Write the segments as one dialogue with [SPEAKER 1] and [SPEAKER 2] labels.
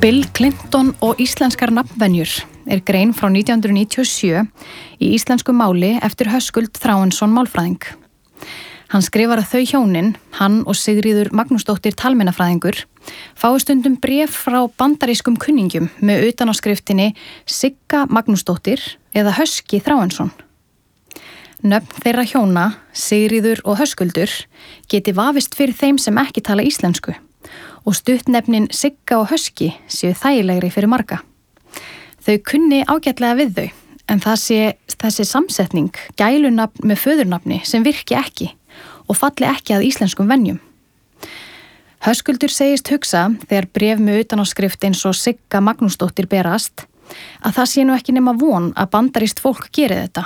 [SPEAKER 1] Bill Clinton og íslenskar nafnvenjur grein frá 1997 í íslensku máli eftir Höskuld Þráinsson málfræðing. Hann skrifar að þau hjónin, hann og Sigríður Magnúsdóttir talmeinafræðingur, fái stundum bréf frá bandarískum kunningjum með utanáskriftini Sigga Magnúsdóttir eða Höski Þráinsson. Nöfn þeirra hjóna, Sigríður og Höskuldur, geti vafist fyrir þeim sem ekki tala íslensku og stuttnefnin Sigga og Höski séu þægilegri fyrir marga. Þau kunni ágætlega við þau, en það sé þessi samsetning gælunafn með föðurnafni sem virki ekki og falli ekki að íslenskum venjum. Höskuldur segist hugsa þegar bréf með utanáskrift eins og Sigga Magnúsdóttir berast að það sé nú ekki nema von að bandarískt fólk geri þetta.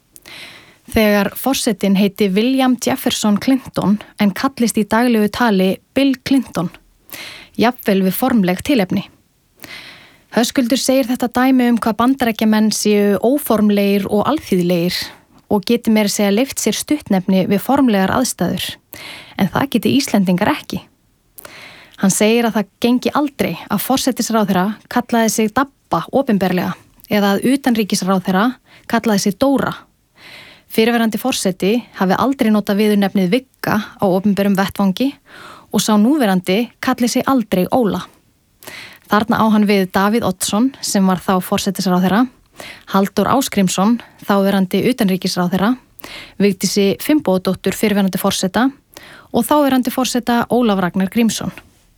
[SPEAKER 1] Þegar forsetinn heiti William Jefferson Clinton en kallist í daglegu tali Bill Clinton, jafnvel við formleg tilefni. Höskuldur segir þetta dæmi hvað bandarækjamenn séu óformlegir og alþýðlegir og geti meira segja leyft sér stuttnefni við formlegar aðstæður, en það geti Íslendingar ekki. Hann segir að það gengi aldrei að forsætisráðherra kallaði sig Dabba opinberlega eða að utanríkisráðherra kallaði sig Dóra. Fyrirverandi forseti hafi aldrei notað viðurnefnið Vigga á opinberum vettvangi og sá núverandi kalli sig aldrei Óla. Þarna á hann við Davíð Oddsson sem var þá forsætisráðherra, Halldór Ásgrímsson, þáverandi utanríkisráðherra, Vigdísi Finnbogadóttur fyrrverandi forseta og þáverandi forseta Ólaf Ragnar Grímsson.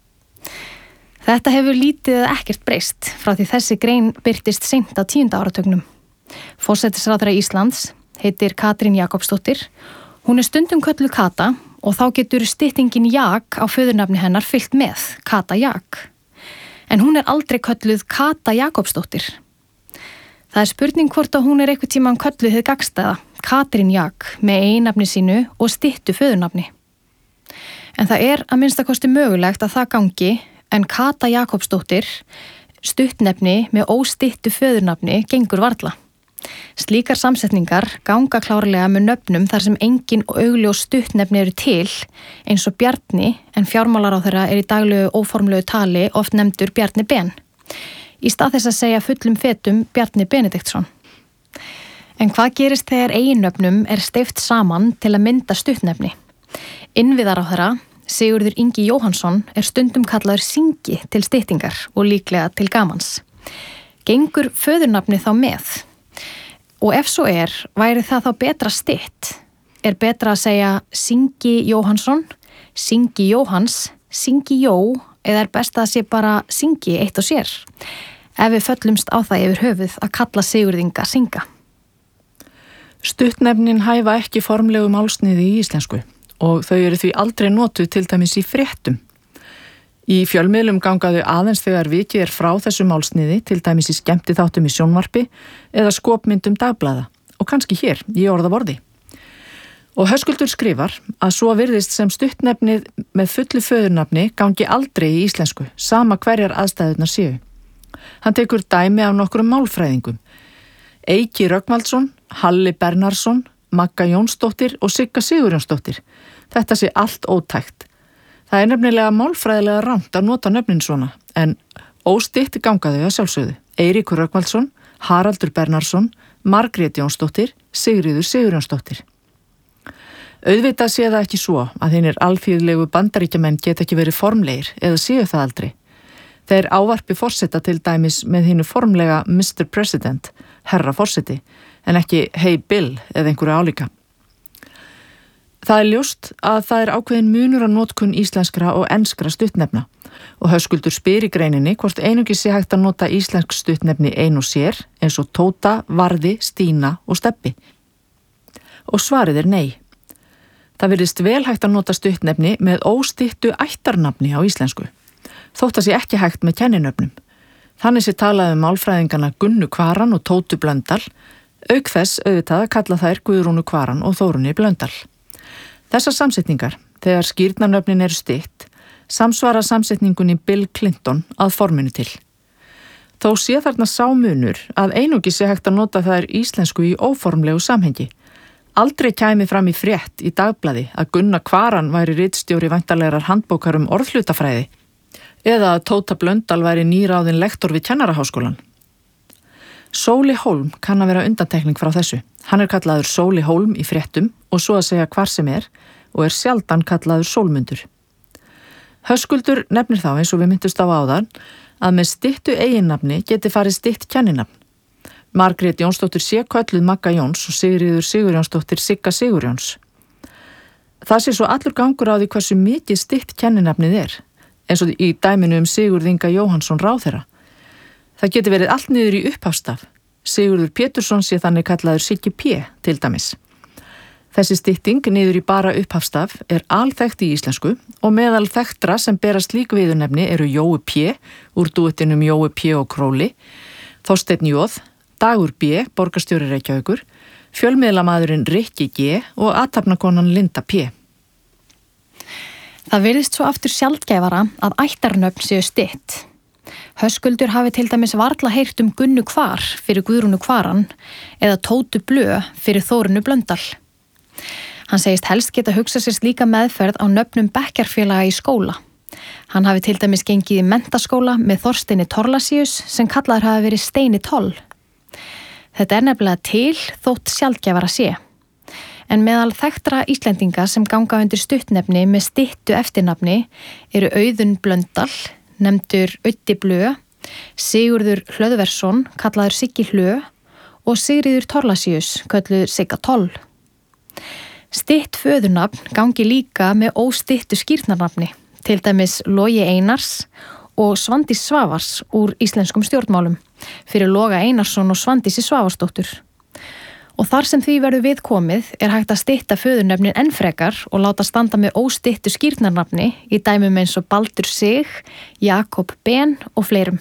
[SPEAKER 1] Þetta hefur lítið eða ekkert breyst frá því þessi grein birtist seint á 10. áratugnum. Forsætisráðherra Íslands heitir Katrín Jakobsdóttir. Hún stundum kölluð Kata og þá getur styttingin Jak á föðurnafni hennar fylgt með, Kata Jak. En hún aldrei kölluð Kata Jakobsdóttir. Það spurning hvort að hún einhvern tímann kölluð hið gagnstæða, Katrín Jak, með eiginnafni sínu og styttu föðurnafni. En það að minnstakosti mögulegt að það gangi, en Kata Jakobsdóttir, stuttnefni með óstyttu föðurnafni, gengur varla. Slíkar samsetningar ganga klárlega með nöfnum þar sem engin og augljós stuttnefni eru til, eins og Bjarni, en fjármálaráðherra í daglegu óformlegu tali oft nefndur Bjarni Ben, í stað þess að segja fullum fetum Bjarni Benediktsson. En hvað gerist þegar eiginnöfnum steypt saman til að mynda stuttnefni? Innviðaráðherra, Sigurður Ingi Jóhannsson, stundum kallaður Singi til styttingar og líklega til gamans. Gengur föðurnafni þá með? Og ef svo væri það þá betra stytt? Betra að segja Singi Jóhannsson, Singi Jóhans, Singi Jó, eða best að sé bara Singi eitt og sér? Ef við föllumst á það yfir höfuð að kalla Sigurðinga Singa.
[SPEAKER 2] Stuttnefnin hæfa ekki formlegu málsniði í íslensku og þau eru því aldrei notuð til dæmis í fréttum. Í fjölmiðlum gangaðu aðeins þegar vikið frá þessu málsniði, til dæmis í skemmtiþáttum í sjónvarpi eða skopmyndum dagblaða og kannski hér í orðaborði. Og Höskuldur skrifar að svo virðist sem stuttnefnið með fullu föðurnafni gangi aldrei í íslensku, sama hverjar aðstæðurnar séu. Hann tekur dæmi af nokkrum málfræðingum. Eiki Rögnvaldsson, Halli Bernharðsson, Magga Jónsdóttir og Sigga Sigurjónsdóttir. Þetta sé allt ótækt. Það nefnilega málfræðilega rangt að nota nöfnin svona, en óstytt ganga þau að sjálfsögðu. Eiríkur Rögnvaldsson, Haraldur Bernharðsson, Margrét Jónsdóttir, Sigríður Sigurjónsdóttir. Auðvitað sé það ekki svo að hinir alþýðlegu bandaríkjamenn geta ekki verið formlegir eða séu það aldrei. Þeir ávarpi forseta til dæmis með hinu formlega Mr. President, herra forseti, en ekki Hey Bill eða einhverju álíka. Það ljóst að það ákveðin munur á notkun íslenskra og enskra stuttnefna og Höskuldur spyr í greininni hvort einungis sé hægt að nota íslensk stuttnefni ein og sér eins og Tóta, Varði, Stína og Stebbi. Og svarið nei. Það virðist vel hægt að nota stuttnefni með óstyttu ættarnafni á íslensku. Þótt að sé ekki hægt með kenninöfnum. Þannig sé talað málfræðingana Gunnu Kvaran og Tótu Blöndal, auk þess auðvitað að kalla þær Guðrúnu Kvaran og Þórunni Blöndal. Þessar samsetningar, þegar skírnarnöfnin eru stytt, samsvara samsetningunni Bill Clinton að forminu til. Þó sé þarna sá munur að einungis sé hægt að nota þær íslensku í óformlegu samhengi. Aldrei kæmi fram í frétt í dagblaði að Gunna Kvaran væri ritstjóri væntanlegrar handbókar orðhlutafræði Eða að Tóta Blöndal væri nýráðin lektor við Kennaraháskólan. Sóli Hólm kann að vera undantekning frá þessu. Hann er kallaður Sóli Hólm í fréttum og svo að segja hvar sem er og er sjaldan kallaður Sólmundur. Höskuldur nefnir þá eins og við myndust á áðan að með styttu eiginnafni geti farið stytt kenninafn. Margrét Jónsdóttir sé kölluð Magga Jóns og Sigríður Sigurjónsdóttir Sigga Sigurjóns. Það sé svo allur gangur á því hversu mikið stytt kenninafnið er, eins og í dæminu Sigurð Inga Jóhannsson ráðherra. Það geti verið allt niður í upphafstaf. Sigurður Pétursson sé þannig kallaður Siggi P. til dæmis. Þessi stytting niður í bara upphafstaf er alþekkt í íslensku og meðal þekktra sem bera slík viðurnefni eru Jói P. úr dúettinum Jói P. og Króli, Þorsteinn Jóð, Dagur B. borgarstjóri Reykjavíkur, fjölmiðlamaðurinn Rikki G. og athafnakonan Linda P.
[SPEAKER 1] Það virðist svo aftur sjaldgæfara að ættarnöfn séu stytt. Höskuldur hafi til dæmis varla heyrt Gunnu Hvar fyrir Guðrúnu Hvaran eða Tótu Blö fyrir Þórunu Blöndal. Hann segist helst geta hugsað sér slíka meðferð á nöfnum bekkjarfélaga í skóla. Hann hafi til dæmis gengið í menntaskóla með Þorsteini Thorlacius sem kallaður hafi verið Steini Toll. Þetta er nefnilega til þótt sjaldgæfara sé. En meðal þekktra Íslendinga sem ganga undir stuttnefni með styttu eftirnafni eru Auðun Blöndal, nefndur Öddi Blö, Sigurður Hlöðversson, kallaður Siggi Hlö og Sigríður Thorlacius, kallaður Sigga Toll. Stytt föðurnafn gangi líka með óstyttu skírnarnafni, til dæmis Logi Einars og Svandís Svavars úr íslenskum stjórnmálum, fyrir Loga Einarsson og Svandísi Svavarsdóttur. Og þar sem því verður viðkomið er hægt að stytta föðurnöfnin enn frekar og láta standa með óstyttu skírnarnafni í dæmum eins og Baldur Sig, Jakob Ben og fleirum.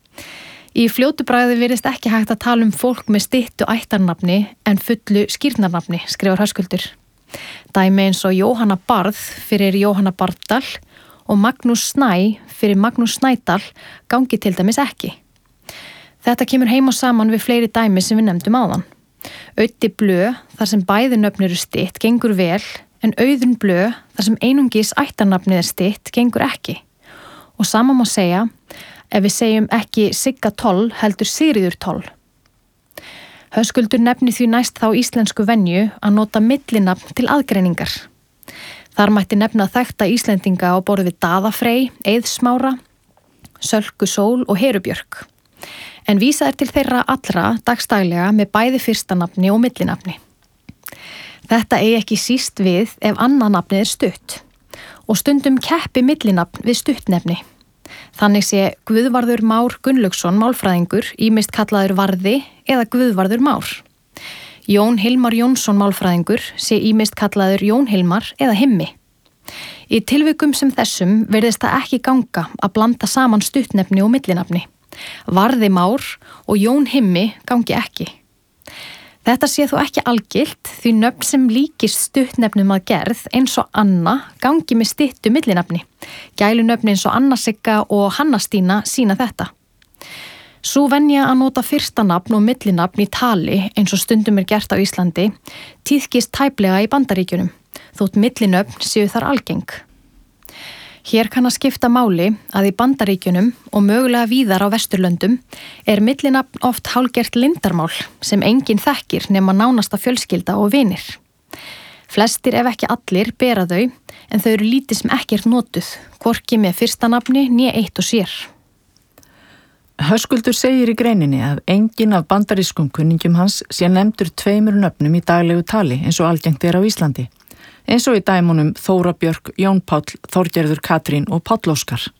[SPEAKER 1] Í fljótu bragði virðist ekki hægt að tala fólk með styttu ættarnafni en fullu skírnarnafni, skrifar Höskuldur. Dæmi eins og Jóhanna Barð fyrir Jóhanna Barðdal og Magnús Snæ fyrir Magnús Snædal gangi til dæmis ekki. Þetta kemur heim og saman við fleiri dæmi sem við nefndum áðan. Öddi Blö, þar sem bæði nöfn eru stytt, gengur vel, en Auðun Blö, þar sem einungis ættarnafnið er stytt, gengur ekki. Og sama má segja, ef við segjum ekki Sigga Toll, heldur Sigríður Toll. Höskuldur nefni því næst þá íslensku venju að nota millinafn til aðgreiningar. Þar mætti nefna þekkta Íslendinga á borð við Daða Frey, Eið Smára, Sölku Sól og Herubjörg. En vísað til þeirra allra dagstaglega með bæði fyrstanafni og millinafni. Þetta eigi ekki síst við ef annað nafnið er stutt og stundum keppi millinafn við stuttnefni. Þannig sé Guðvarður Már Gunnlaugsson málfræðingur ýmist kallaður Varði eða Guðvarður Már. Jón Hilmar Jónsson málfræðingur sé ýmist kallaður Jón Hilmar eða Himmi. Í tilvikum sem þessum virðist það ekki ganga að blanda saman stuttnefni og millinafni. Varði Már og Jón Himmi gangi ekki. Þetta sé þó ekki algilt því nöfn sem líkist stuttnefnum að gerð eins og Anna gangi með styttu millinafni. Gælunöfni eins og Anna Sigga og Hanna Stína sína þetta. Sú venja að nota fyrstanafn og millinafn í tali eins og stundum er gert á Íslandi tíðkist tæplega í Bandaríkjunum, þótt millinöfn séu þar algeng. Hér kann að skipta máli að í Bandaríkjunum og mögulega víðar á Vesturlöndum er millinafn oft hálgert leyndarmál sem enginn þekkir nema nánasta fjölskylda og vinir. Flestir ef ekki allir bera þau en þau eru lítið sem ekkert notuð, hvorki með fyrstanafni né eitt og sér.
[SPEAKER 2] Höskuldur segir í greininni að enginn af bandarískum kunningjum hans sé nefndur 2 nöfnum í daglegu tali eins og algengt er á Íslandi. Eins og í dæmunum Þóra Björk, Jón Páll, Þorgerður Katrín og Páll Óskar.